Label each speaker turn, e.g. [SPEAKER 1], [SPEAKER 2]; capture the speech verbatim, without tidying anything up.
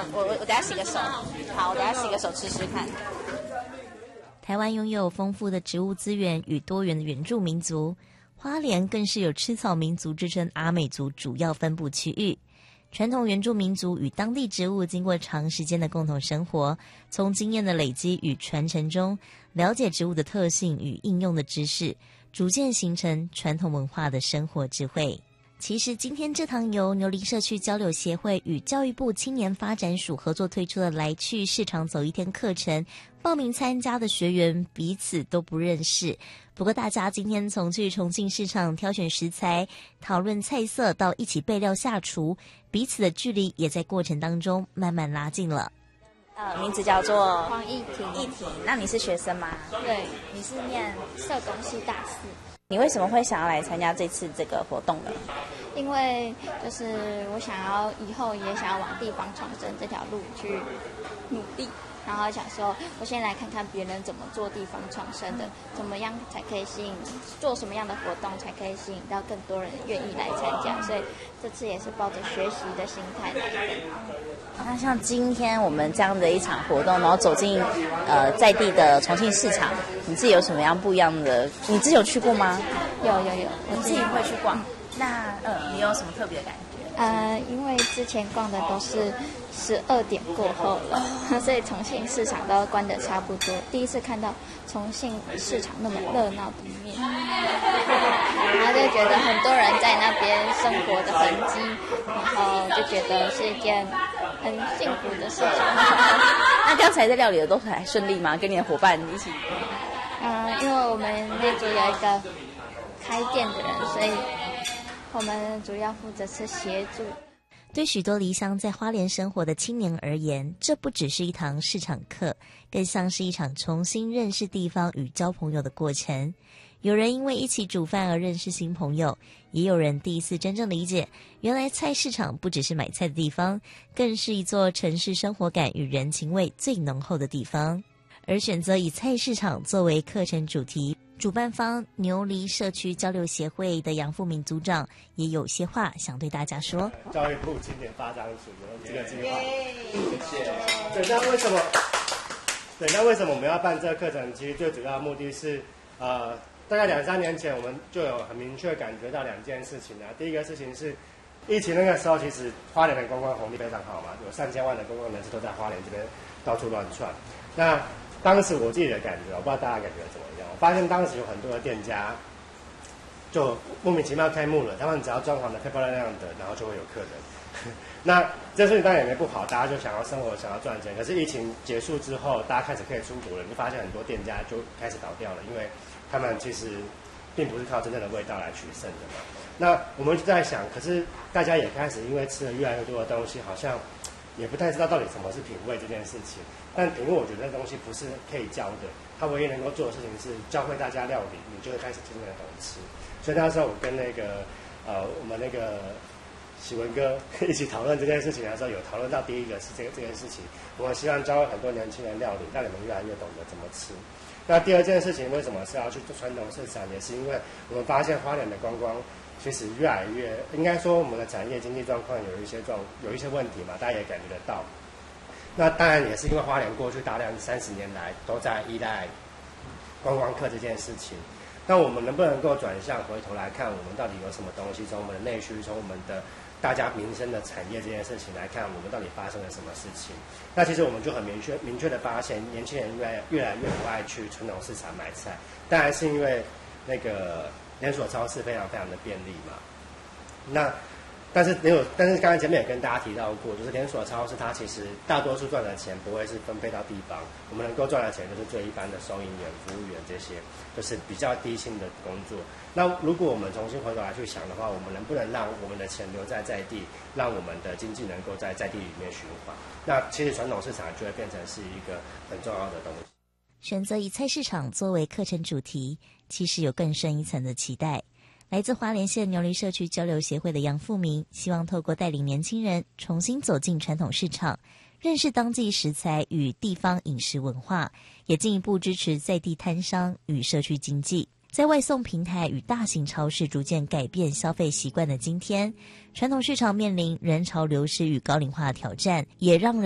[SPEAKER 1] 我我我等下洗个手，好，我等下洗个手吃吃看。
[SPEAKER 2] 台湾拥有丰富的植物资源与多元的原住民族，花莲更是有吃草民族之称阿美族主要分布区域。传统原住民族与当地植物经过长时间的共同生活，从经验的累积与传承中，了解植物的特性与应用的知识，逐渐形成传统文化的生活智慧。其实今天这堂由牛犁社区交流协会与教育部青年发展署合作推出的来去市场走一天课程，报名参加的学员彼此都不认识，不过大家今天从去重庆市场挑选食材、讨论菜色到一起备料下厨，彼此的距离也在过程当中慢慢拉近了。
[SPEAKER 1] 呃，名字叫做
[SPEAKER 3] 黄义婷。
[SPEAKER 1] 义婷，那你是学生吗？
[SPEAKER 3] 对，你是念社工系大四。
[SPEAKER 1] 你为什么会想要来参加这次这个活动呢？
[SPEAKER 3] 因为就是我想要以后也想要往地方创生这条路去努力，然后想说我先来看看别人怎么做地方创生的，怎么样才可以吸引，做什么样的活动才可以吸引到更多人愿意来参加，所以这次也是抱着学习的心态来的。
[SPEAKER 1] 那像今天我们这样的一场活动，然后走进呃在地的重庆市场，你自己有什么样不一样的？你之前有去过吗？
[SPEAKER 3] 有有有，
[SPEAKER 1] 我自己会去逛。那呃，你有什么特别的感觉？
[SPEAKER 3] 呃，因为之前逛的都是十二点过后了，所以重庆市场都关得差不多。第一次看到重庆市场那么热闹的一面，然后就觉得很多人在那边生活的痕迹，然后就觉得是一件很幸福的事情。
[SPEAKER 1] 那刚才在料理的都还顺利吗？跟你的伙伴一起？
[SPEAKER 3] 嗯、呃，因为我们那组有一个开店的人，所以我们主要负责是协助。
[SPEAKER 2] 对许多离乡在花莲生活的青年而言，这不只是一堂市场课，更像是一场重新认识地方与交朋友的过程。有人因为一起煮饭而认识新朋友，也有人第一次真正理解，原来菜市场不只是买菜的地方，更是一座城市生活感与人情味最浓厚的地方。而选择以菜市场作为课程主题，主办方牛犁社区交流协会的杨富明组长也有些话想对大家说。
[SPEAKER 4] 教育部青年发展署有这个计划，谢谢。对，那为什么？对，那为什么我们要办这个课程？其实最主要的目的是，呃，大概两三年前，我们就有很明确感觉到两件事情啊。第一个事情是，疫情那个时候，其实花莲的观光红利非常好嘛，有上千万的观光人士都在花莲这边到处乱窜。那当时我自己的感觉，我不知道大家感觉怎么样。我发现当时有很多的店家就莫名其妙开幕了，他们只要装潢的漂漂亮亮的，然后就会有客人。那这事情当然也没不好，大家就想要生活，想要赚钱。可是疫情结束之后，大家开始可以出国了，你就发现很多店家就开始倒掉了，因为他们其实并不是靠真正的味道来取胜的嘛。那我们就在想，可是大家也开始因为吃了越来越多的东西，好像也不太知道到底什么是品味这件事情。但品味我觉得这东西不是可以教的，他唯一能够做的事情是教会大家料理，你就会开始真正的懂吃。所以那时候我跟那个呃我们那个喜文哥一起讨论这件事情的时候，有讨论到第一个是这个这件事情，我们希望教会很多年轻人料理，让你们越来越懂得怎么吃。那第二件事情为什么是要去做传统市场，也是因为我们发现花莲的观光其实越来越，应该说我们的产业经济状况有一些状有一些问题嘛，大家也感觉得到。那当然也是因为花莲过去大量三十年来都在依赖观光客这件事情。那我们能不能够转向回头来看，我们到底有什么东西？从我们的内需，从我们的大家民生的产业这件事情来看，我们到底发生了什么事情？那其实我们就很明确明确的发现，年轻人越越来越不爱去传统市场买菜，当然是因为那个连锁超市非常非常的便利嘛。那但是连锁，但是刚才前面也跟大家提到过，就是连锁超市它其实大多数赚的钱不会是分配到地方，我们能够赚的钱就是最一般的收银员、服务员这些，就是比较低薪的工作。那如果我们重新回头来去想的话，我们能不能让我们的钱留在在地，让我们的经济能够在在地里面循环？那其实传统市场就会变成是一个很重要的东西。
[SPEAKER 2] 选择以菜市场作为课程主题，其实有更深一层的期待。来自花莲县牛犁社区交流协会的杨富明，希望透过带领年轻人重新走进传统市场，认识当地食材与地方饮食文化，也进一步支持在地摊商与社区经济。在外送平台与大型超市逐渐改变消费习惯的今天，传统市场面临人潮流失与高龄化的挑战，也让人